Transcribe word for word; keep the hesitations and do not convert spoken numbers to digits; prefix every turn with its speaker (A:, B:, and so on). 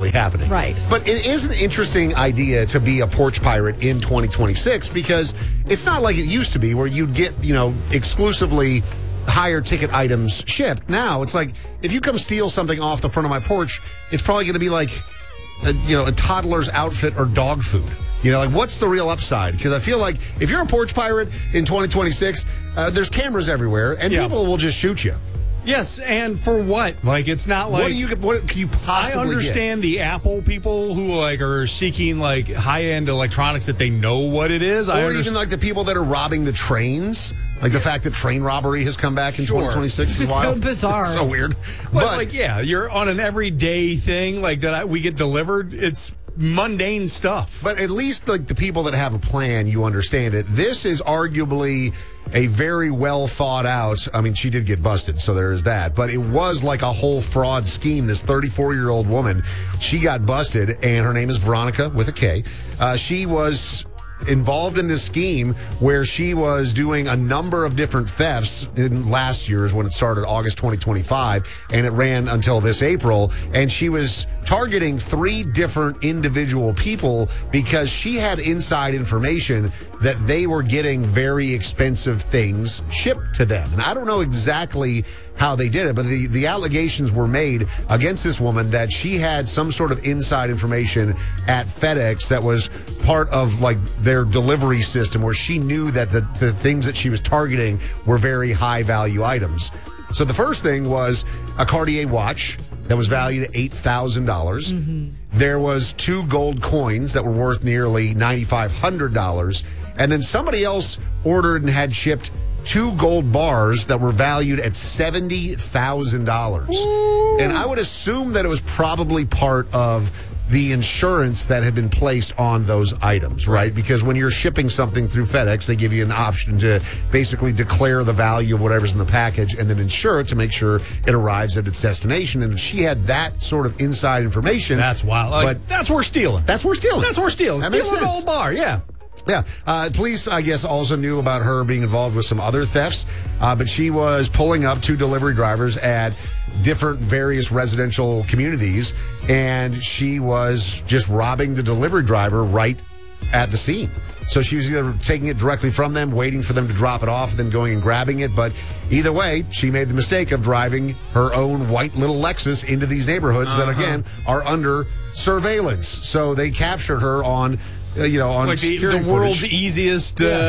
A: really happening.
B: Right.
A: But it is an interesting idea to be a porch pirate in twenty twenty-six because it's not like it used to be where you'd get, you know, exclusively higher ticket items shipped. Now it's like if you come steal something off the front of my porch, it's probably going to be like, a, you know, a toddler's outfit or dog food. You know, like what's the real upside? Because I feel like if you're a porch pirate in twenty twenty-six, uh, there's cameras everywhere and
C: yeah.
A: people will just shoot you.
C: Yes, and for what? Like, it's not like...
A: What do you What can you possibly
C: I understand
A: get?
C: the Apple people who, like, are seeking, like, high-end electronics that they know what it is.
A: Or
C: I
A: even, like, the people that are robbing the trains. Like, the fact that train robbery has come back in
C: Sure.
A: twenty twenty-six is
B: It's
A: wild.
B: so bizarre.
A: It's so weird.
C: But,
A: But,
C: like, yeah, you're on an everyday thing, like, that I, we get delivered. It's mundane stuff.
A: but at least, like, the people that have a plan, you understand it. This is arguably a very well thought out. I mean, she did get busted, so there is that. But it was like a whole fraud scheme. This thirty-four-year-old woman, she got busted, and her name is Veronica with a K. Uh, she was involved in this scheme where she was doing a number of different thefts in last year's when it started August twenty twenty-five, and it ran until this April. And she was targeting three different individual people because she had inside information that they were getting very expensive things shipped to them. And I don't know exactly how they did it, but the, the allegations were made against this woman that she had some sort of inside information at FedEx that was part of like their delivery system where she knew that the, the things that she was targeting were very high value items. So the first thing was a Cartier watch that was valued at eight thousand dollars. Mm-hmm. There was two gold coins that were worth nearly nine thousand five hundred dollars. And then somebody else ordered and had shipped two gold bars that were valued at seventy thousand dollars. And I would assume that it was probably part of the insurance that had been placed on those items, right? Because when you're shipping something through FedEx, they give you an option to basically declare the value of whatever's in the package and then insure it to make sure it arrives at its destination. And if she had that sort of inside information...
C: That's wild. Like,
A: but
C: that's worth stealing.
A: That's worth stealing.
C: That's worth stealing.
A: That
C: Steal
A: makes
C: a
A: sense.
C: gold bar, yeah.
A: Yeah. Uh, police, I guess, also knew about her being involved with some other thefts, uh, but she was pulling up two delivery drivers at different various residential communities, and she was just robbing the delivery driver right at the scene. So she was either taking it directly from them, waiting for them to drop it off, and then going and grabbing it. But either way, she made the mistake of driving her own white little Lexus into these neighborhoods uh-huh. that, again, are under surveillance. So they captured her on... Uh, you know, on
C: like the,
A: security
C: the world's
A: footage.
C: easiest uh,
A: Yeah.